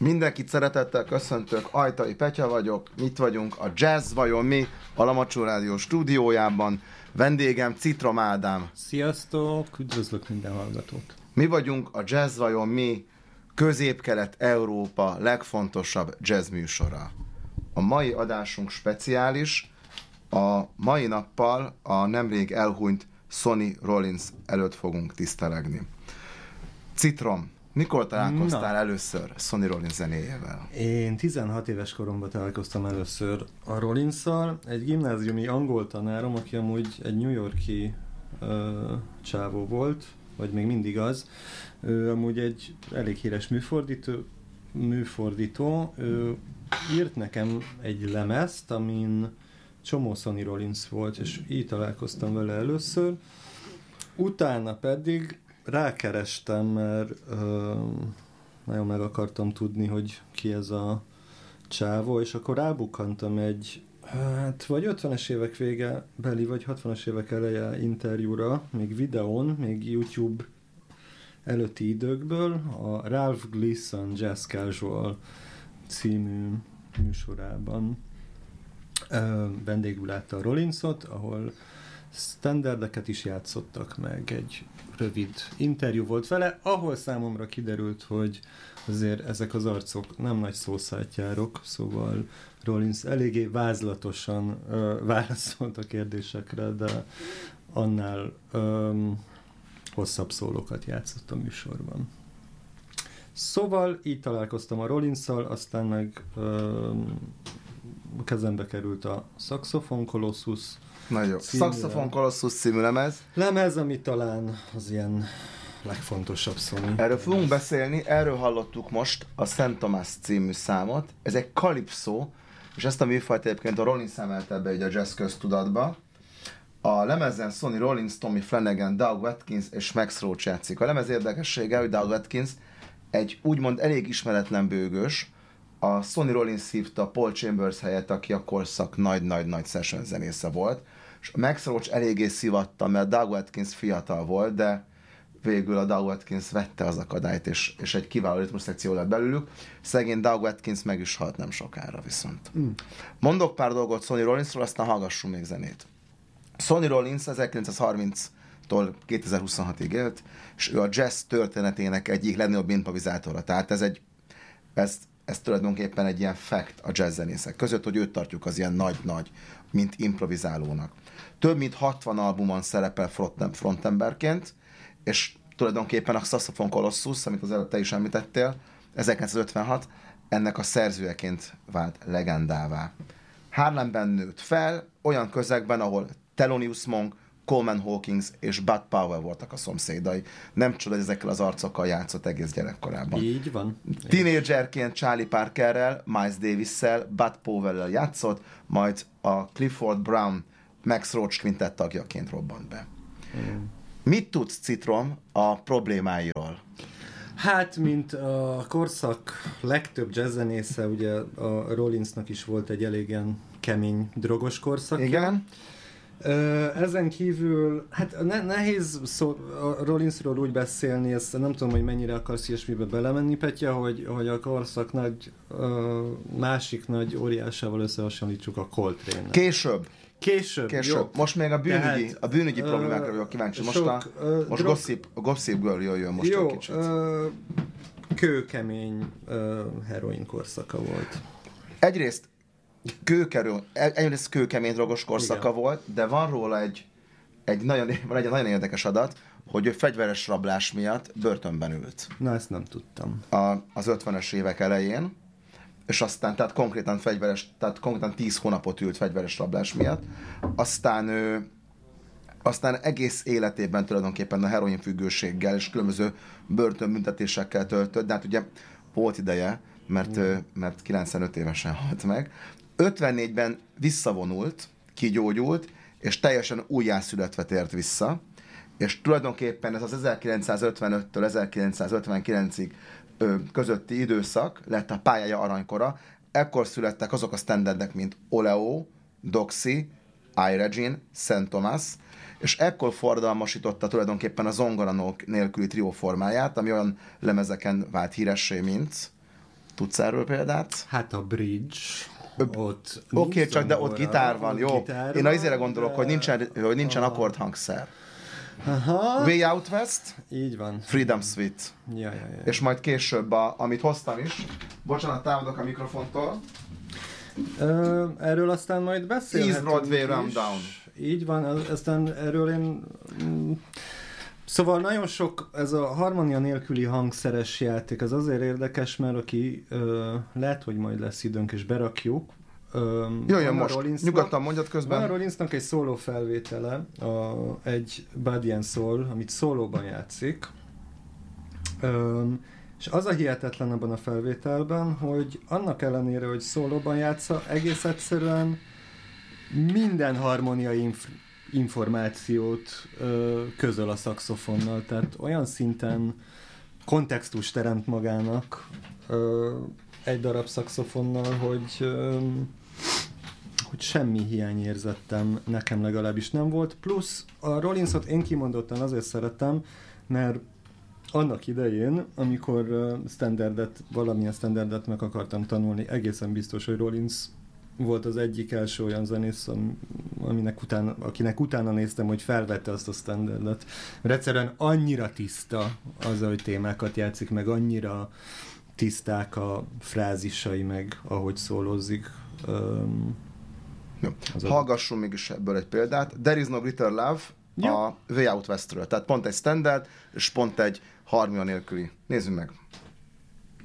Mindenkit szeretettel köszöntök, Ajtai Petya vagyok, itt vagyunk a Jazz Vajon Mi, a Lamacsó Rádió stúdiójában. Vendégem Citrom Ádám. Sziasztok, üdvözlök minden hallgatót. Mi vagyunk a Jazz Vajon Mi, Közép-Kelet-Európa legfontosabb jazz műsora. A mai adásunk speciális, a mai nappal a nemrég elhunyt Sonny Rollins előtt fogunk tisztelegni. Citrom, mikor találkoztál először Sonny Rollins zenéjével? Én 16 éves koromban találkoztam először a Rollinsszal. Egy gimnáziumi angol tanárom, aki amúgy egy New York-i csávó volt, vagy még mindig az. Ő amúgy egy elég híres műfordító. Ő írt nekem egy lemezt, amin csomó Sonny Rollins volt, és így találkoztam vele először. Utána pedig rákerestem, mert nagyon meg akartam tudni, hogy ki ez a csávó, és akkor rábukkantam egy, vagy 50-es évek vége beli, vagy 60-as évek eleje interjúra, még videón, még YouTube előtti időkből, a Ralph Gleason Jazz Casual című műsorában vendégül látta a Rollinsot, ahol standardeket is játszottak meg, egy rövid interjú volt vele, ahol számomra kiderült, hogy azért ezek az arcok nem nagy szószájtjárok, szóval Rollins eléggé vázlatosan válaszolt a kérdésekre, de annál hosszabb szólókat játszott a műsorban. Szóval így találkoztam a Rollinsszal, aztán meg kezembe került a Saxophone Colossus. Nagyon. Saxophone Colossus című lemez. Lemez, ami talán az ilyen legfontosabb Sonny. Erről fogunk beszélni, erről hallottuk most a Szent Tomás című számot. Ez egy kalipszó, és ezt a műfajt egyébként a Rollins emelte be a jazz köztudatba. A lemezen Sonny Rollins, Tommy Flanagan, Doug Watkins és Max Roach játszik. A lemez érdekessége, hogy Doug Watkins egy úgymond elég ismeretlen bőgős. A Sonny Rollins hívta Paul Chambers helyett, aki a korszak nagy-nagy session zenésze volt. És Max Roach eléggé szivatta, mert Doug Watkins fiatal volt, de végül a Doug Watkins vette az akadályt, és egy kiváló ritmus szekció lett belőlük. Szegény Doug Watkins meg is halt nem sokára viszont. Mondok pár dolgot Sonny Rollinsról, aztán hallgassunk még zenét. Sonny Rollins 1930-tól 2026-ig élt, és ő a jazz történetének egyik legnagyobb improvizátora. Tehát ez tulajdonképpen egy ilyen fact a jazz zenészek között, hogy őt tartjuk az ilyen nagy-nagy, mint improvizálónak. Több mint 60 albumon szerepel frontemberként, és tulajdonképpen a Saxophone Colossus, amit az előtt te is említettél, 1956, ennek a szerzőjeként vált legendává. Harlemben nőtt fel, olyan közegben, ahol Thelonious Monk, Coleman Hawkins és Bud Powell voltak a szomszédai. Nem csoda, hogy ezekkel az arcokkal játszott egész gyerekkorában. Így van. Tínédzserként Charlie Parkerrel, Miles Davis-szel, Bud Powell-rel játszott, majd a Clifford Brown Max Roach Quintet tagjaként robbant be. Mit tudsz, Citrom, a problémáiról? Hát, mint a korszak legtöbb jazzzenésze, ugye a Rollinsnak is volt egy elég ilyen kemény, drogos korszakja. Igen. Ezen kívül, hát nehéz a Rollinsról úgy beszélni, ezt nem tudom, hogy mennyire akarsz ilyesmibe belemenni, Petya, hogy a korszak másik nagy óriásával összehasonlítsuk a Coltrane-nel. Később. Jó. Most még a bűnügyi problémákra vagyok kíváncsi. Most Gossip Girl jön most egy kicsit. Kőkemény heroin korszaka volt. Egyrészt kőkemény drogos korszaka igen. volt, de van róla egy nagyon érdekes adat, hogy ő fegyveres rablás miatt börtönben ült. Na, ezt nem tudtam. Az 50-es évek elején, és aztán tehát konkrétan 10 hónapot ült fegyveres rablás miatt. Aztán egész életében tulajdonképpen a heroinfüggőséggel és különböző börtönbüntetésekkel töltött, de hát ugye volt ideje, mert 95 évesen halt meg. 54-ben visszavonult, kigyógyult, és teljesen újjászületve tért vissza, és tulajdonképpen ez az 1955-től 1959-ig közötti időszak lett a pályája aranykora. Ekkor születtek azok a standardek, mint Oleo, Doxy, iRegine, Szent Tomás, és ekkor forradalmasította tulajdonképpen a zongora nélküli trió formáját, ami olyan lemezeken vált híressé, mint Tudsz erről példát? Hát a Bridge, ott... Oké, csak de ott gitár van, jó? Gitár Én van, azért gondolok, hogy nincsen akkordhangszer. Aha. Way Out West, Így van. Freedom Suite. Ja. És majd később, amit hoztam is, bocsánat, támadok a mikrofontól. Erről aztán majd beszélhetünk. East Broadway Rundown. Így van, aztán erről én... Szóval nagyon sok, ez a harmónia nélküli hangszeres játék, az azért érdekes, mert aki lehet, hogy majd lesz időnk és berakjuk. Jöjjön most, nyugodtan mondjad közben. Van a Rollinsnak egy szóló felvétele, egy Body and Soul, amit szólóban játszik. És az a hihetetlen abban a felvételben, hogy annak ellenére, hogy szólóban játsza, egész egyszerűen minden harmóniai információt közöl a szaxofonnal, tehát olyan szinten kontextus teremt magának egy darab szaxofonnal, hogy semmi hiányérzettem nekem legalábbis nem volt. Plusz a Rollinsot én kimondottan azért szeretem, mert annak idején, amikor valamilyen standardet meg akartam tanulni, egészen biztos, hogy Rollins volt az egyik első olyan zenész, akinek utána néztem, hogy felvette azt a standardet. Mert egyszerűen annyira tiszta az, hogy témákat játszik, meg annyira tiszták a frázisai, meg ahogy szólózik. Hallgassunk mégis ebből egy példát. There is no greater love, a Way Out Westről. Tehát pont egy standard, és pont egy harmónia nélküli. Nézzük meg.